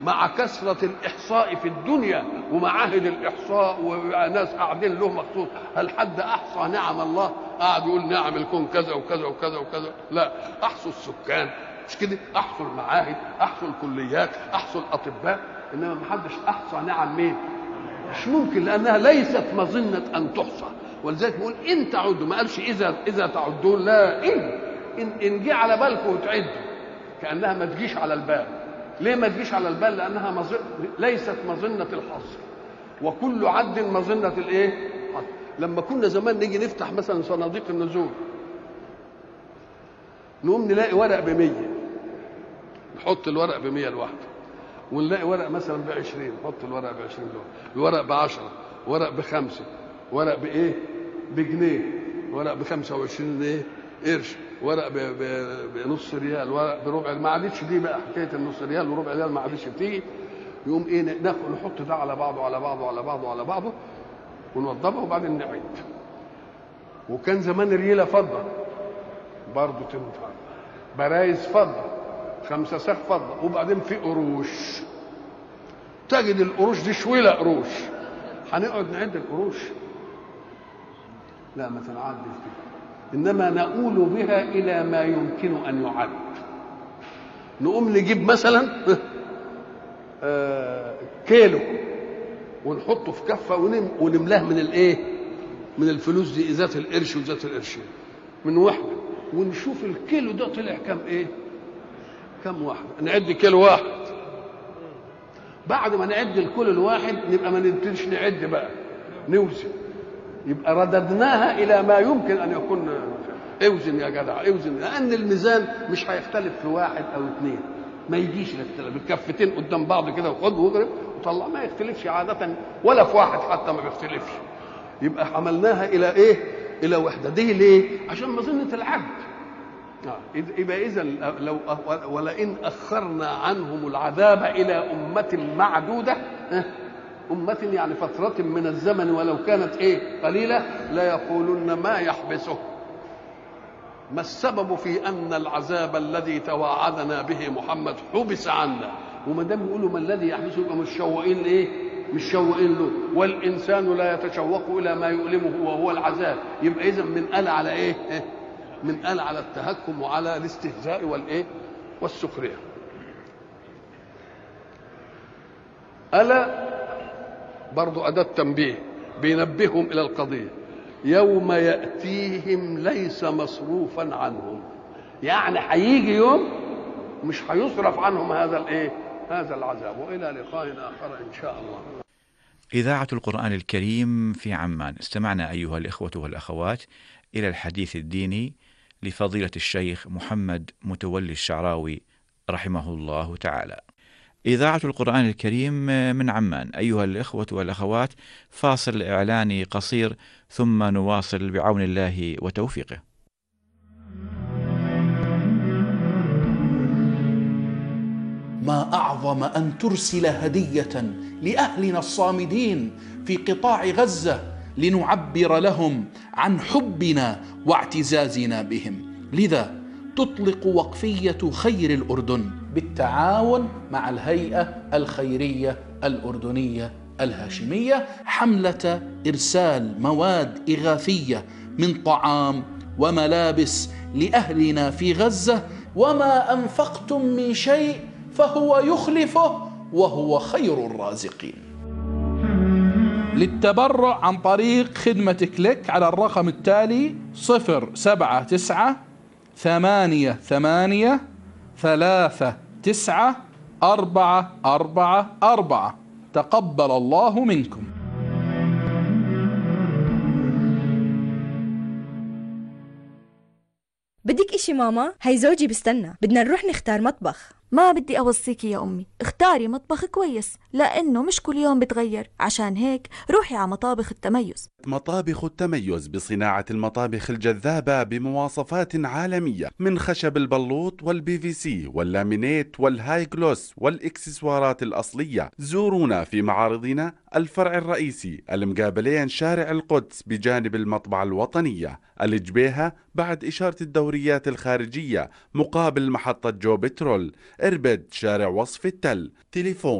مع كثرة الإحصاء في الدنيا ومعاهد الإحصاء وناس قاعدين له مخصوص، هل حد أحصى نعم الله؟ قاعد يقول نعم الكون كذا وكذا وكذا وكذا؟ لا، أحصوا السكان مش كده، أحصوا المعاهد، أحصوا الكليات، أحصوا الأطباء، إنما ما حدش أحصى نعم مين؟ مش ممكن، لأنها ليست مظنة أن تحصى. ولذلك بيقول إن تعدوا، ما قالش إذا تعدون، لا، إن جه على بالكم وتعدوا، كأنها ما تجيش على البال. ليه ما تجيش على البال؟ لأنها ليست مظنة الحصر، وكل عد مظنة الإيه؟ لما كنا زمان نيجي نفتح مثلا صناديق النزول، نقوم نلاقي ورق ب100، نحط الورق ب100 لوحده، ونلاقي ورق مثلا ب20، نحط الورق ب20 لوحده، الورق ب10، ورق ب5، ورق بإيه؟ بجنيه، ورق ب25 إيه؟ قرش، ورق بنص ريال، ورق بربع. ما عادتش دي بقى حكايه النص ريال وربع ريال، ما عادتش بتيجي. يقوم ايه؟ نحط ده على بعضه على بعضه على بعضه على بعضه ونوضبه وبعدين نعيد. وكان زمان رياله فضه برضه تنفع، برايز فضه، 5 صاغ فضه، وبعدين في قروش. تجد القروش دي شويله قروش، هنقعد نعد القروش؟ لا، ما تنعدش كده، إنما نؤول بها إلى ما يمكن أن يعد. نقوم نجيب مثلا كيلو ونحطه في كفة ونملاه من الإيه؟ من الفلوس دي، ذات القرش وذات القرشين من وحدة، ونشوف الكيلو ده طلع كم إيه؟ كم واحدة. نعد كيلو واحد، بعد ما نعد الكيلو الواحد نبقى ما نبتديش نعد بقى، نوزن، يبقى رددناها إلى ما يمكن أن يكون. اوزن يا جدع، اوزن، لأن الميزان مش هيختلف في 1 أو 2، ما يجيش الاختلاف. الكفتين قدام بعض كده وخد واضرب وطلع، ما يختلفش عادة، ولا في واحد حتى ما بيختلفش. يبقى حملناها إلى إيه؟ إلى وحدة. دي ليه؟ عشان مظنة العبد. يبقى إذا لو ولئن أخرنا عنهم العذاب إلى أمة معدودة، أمة يعني فترة من الزمن ولو كانت إيه؟ قليلة، لا يقولون ما يحبسه، ما السبب في أن العذاب الذي توعدنا به محمد حبس عنا؟ وما دام يقولوا ما الذي يحبسه، يبقى مش شوقين إيه؟ مش شوقين له. والإنسان لا يتشوق إلى ما يؤلمه وهو العذاب. يبقى إذا من قال على إيه؟ من قال على التهكم وعلى الاستهزاء والإيه؟ والسخرية. ألا برضو أداة تنبيه، بينبههم إلى القضية، يوم يأتيهم ليس مصروفا عنهم، يعني هيجي يوم مش هيصرف عنهم هذا الايه؟ هذا العذاب. والى لقاء اخر ان شاء الله. إذاعة القرآن الكريم في عمان. استمعنا أيها الإخوة والأخوات إلى الحديث الديني لفضيلة الشيخ محمد متولي الشعراوي رحمه الله تعالى. إذاعة القرآن الكريم من عمان. أيها الإخوة والأخوات، فاصل إعلاني قصير ثم نواصل بعون الله وتوفيقه. ما أعظم أن ترسل هدية لأهلنا الصامدين في قطاع غزة لنعبر لهم عن حبنا واعتزازنا بهم. لذا تطلق وقفية خير الأردن بالتعاون مع الهيئة الخيرية الأردنية الهاشمية حملة إرسال مواد إغاثية من طعام وملابس لأهلنا في غزة. وما أنفقتم من شيء فهو يخلفه وهو خير الرازقين. للتبرع عن طريق خدمة كليك على الرقم التالي 07938394444. تقبل الله منكم. بدك إشي ماما؟ هاي زوجي بستنى، بدنا نروح نختار مطبخ. ما بدي أوصيكي يا أمي، اختاري مطبخ كويس لأنه مش كل يوم بتغير. عشان هيك روحي على مطابخ التميز. مطابخ التميز بصناعة المطابخ الجذابة بمواصفات عالمية، من خشب البلوط والPVC واللامينيت والهاي جلوس والإكسسوارات الأصلية. زورونا في معارضنا الفرع الرئيسي المقابلين شارع القدس بجانب المطبعة الوطنية الجبيهة بعد إشارة الدوريات الخارجية مقابل محطة جو بترول. إربد شارع وصف التل. تليفون